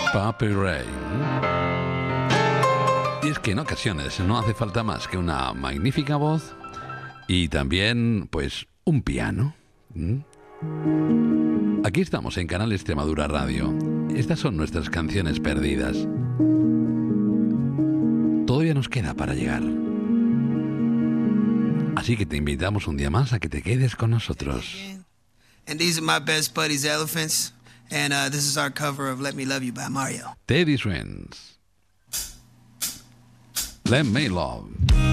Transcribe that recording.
Papi Rain. Y es que en ocasiones no hace falta más que una magnífica voz y también, pues, un piano. Aquí estamos en Canal Extremadura Radio. Estas son nuestras canciones perdidas. Todavía nos queda para llegar. Así que te invitamos un día más a que te quedes con nosotros. And these are my best buddies, Elephants. And this is our cover of Let Me Love You by Mario. Teddy Swims. Let Me Love.